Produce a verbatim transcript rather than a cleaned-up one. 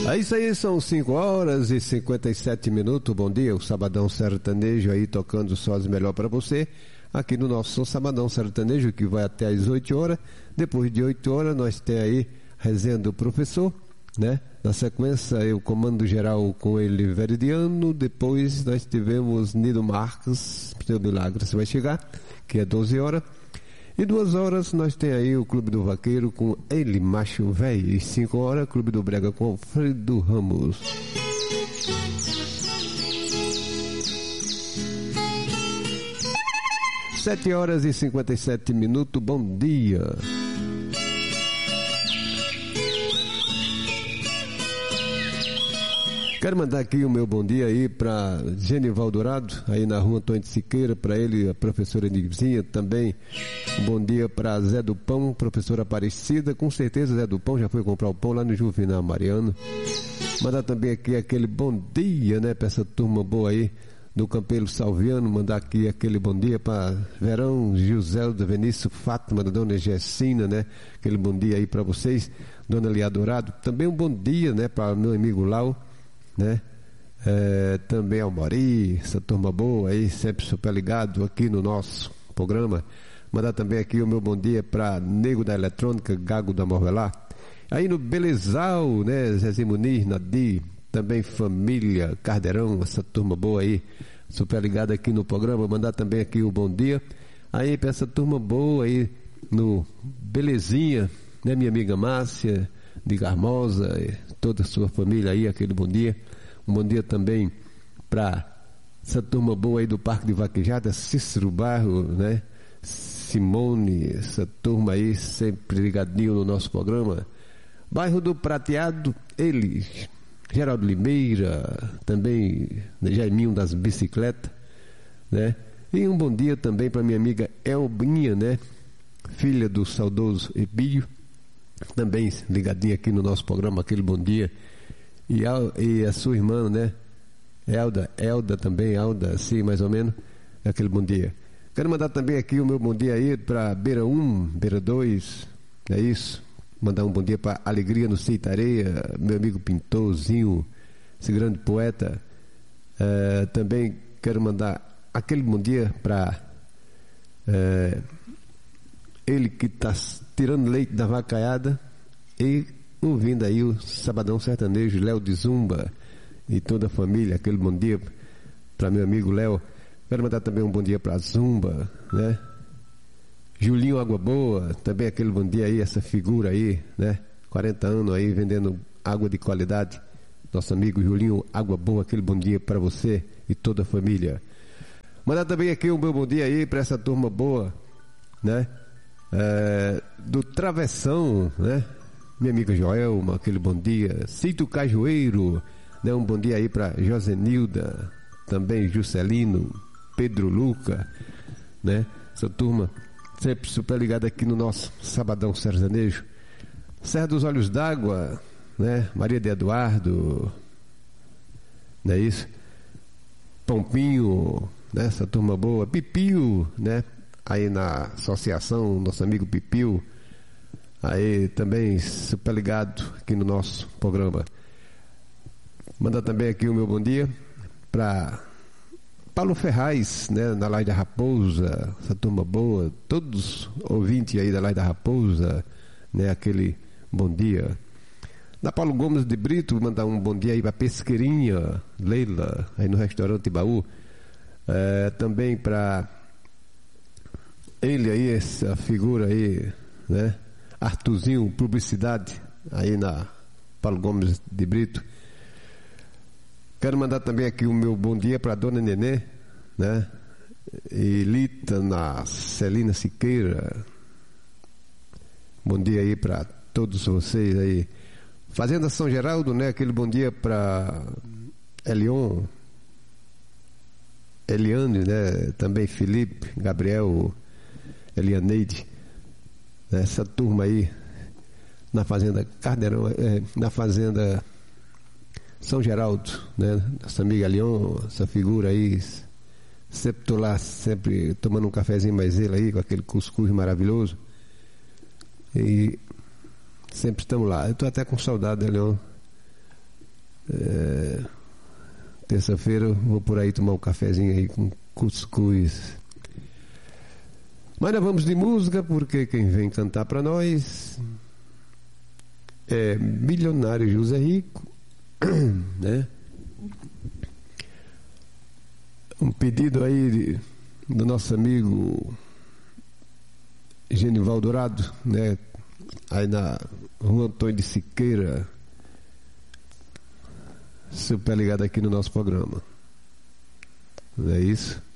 É isso aí, são cinco horas e cinquenta e sete minutos. Bom dia, o Sabadão Sertanejo aí tocando só as melhor para você. Aqui no nosso Sabadão Sertanejo, que vai até às oito horas. Depois de oito horas, nós temos aí resenha do professor, né? Na sequência, o comando geral com ele, Veridiano. Depois nós tivemos Nido Marques, Pneu Milagre, você vai chegar, que é doze horas. E duas horas nós tem aí o Clube do Vaqueiro com ele, Macho Velho. E cinco horas, Clube do Brega com Alfredo Ramos. Sete horas e cinquenta e sete minutos, bom dia. Quero mandar aqui o meu bom dia aí para Genival Dourado, aí na rua Antônio de Siqueira, para ele, a professora Nigzinha, também um bom dia para Zé do Pão, professora Aparecida, com certeza Zé do Pão já foi comprar o pão lá no Juvenal Mariano. Mandar também aqui aquele bom dia, né, para essa turma boa aí do Campeiro Salviano, mandar aqui aquele bom dia para Verão, Giselda, Vinícius, Fátima, da Dona Gessina, né, aquele bom dia aí para vocês, Dona Lia Dourado, também um bom dia, né, para meu amigo Lau, né? É, também ao Mori, essa turma boa aí, sempre super ligado aqui no nosso programa. Mandar também aqui o meu bom dia para Nego da Eletrônica, Gago da Morvelá. Aí no Belezal, né? Zezinho Muniz, Nadir, também família, Cardeirão, essa turma boa aí, super ligada aqui no programa. Mandar também aqui o bom dia aí para essa turma boa aí no Belezinha, né? Minha amiga Márcia de Garmosa, toda a sua família aí, aquele bom dia. Um bom dia também para essa turma boa aí do Parque de Vaquejada, Cícero Barro, né? Simone, essa turma aí sempre ligadinho no nosso programa. Bairro do Prateado, ele, Geraldo Limeira, também Jaiminho das Bicicletas, né? E um bom dia também para minha amiga Elbinha, né? Filha do saudoso Ebílio, também ligadinha aqui no nosso programa, aquele bom dia. E a, e a sua irmã, né? Elda, Elda também, Elda, assim, mais ou menos, aquele bom dia. Quero mandar também aqui o meu bom dia aí para Beira um, Beira dois, é isso. Mandar um bom dia para Alegria no Ceitareia, meu amigo Pintorzinho, esse grande poeta. É, também quero mandar aquele bom dia para é, ele que está tirando leite da vacaiada e ouvindo aí o Sabadão Sertanejo, Léo de Zumba e toda a família, aquele bom dia para meu amigo Léo. Quero mandar também um bom dia para Zumba, né? Julinho Água Boa, também aquele bom dia aí, essa figura aí, né? quarenta anos aí vendendo água de qualidade. Nosso amigo Julinho Água Boa, aquele bom dia para você e toda a família. Mandar também aqui um meu bom dia aí para essa turma boa, né? É, do Travessão, né? Minha amiga Joelma, aquele bom dia. Cito Cajueiro, né? Um bom dia aí para Josenilda, também Juscelino, Pedro Luca, né? Essa turma sempre super ligada aqui no nosso Sabadão Sertanejo. Serra dos Olhos d'Água, né? Maria de Eduardo, não é isso? Pompinho, né? Essa turma boa. Pipio, né? Aí na associação, nosso amigo Pipio, aí também super ligado aqui no nosso programa. Mandar também aqui o meu bom dia para Paulo Ferraz, né, na Laje da Raposa, essa turma boa, todos ouvintes aí da Laje da Raposa, né, aquele bom dia. Da Paulo Gomes de Brito, mandar um bom dia aí para Pesqueirinha, Leila, aí no restaurante Baú. É, também para ele aí, essa figura aí, né, Artuzinho Publicidade, aí na Paulo Gomes de Brito. Quero mandar também aqui o meu bom dia para Dona Nenê, né? E Lita na Celina Siqueira. Bom dia aí para todos vocês aí. Fazenda São Geraldo, né? Aquele bom dia para Elion, Eliane, né? Também Felipe, Gabriel, Elianeide. Essa turma aí na Fazenda Carneirão, é, na Fazenda São Geraldo, né? Nossa amiga Leon, essa figura aí, sempre tô lá, sempre tomando um cafezinho mais ele aí, com aquele cuscuz maravilhoso. E sempre estamos lá. Eu tô até com saudade da Leon. É, terça-feira eu vou por aí tomar um cafezinho aí com cuscuz. Mas nós vamos de música, porque quem vem cantar para nós é Milionário José Rico, né? Um pedido aí de, do nosso amigo Genival Dourado, né? Aí na Rua Antônio de Siqueira, super ligado aqui no nosso programa. Não é isso?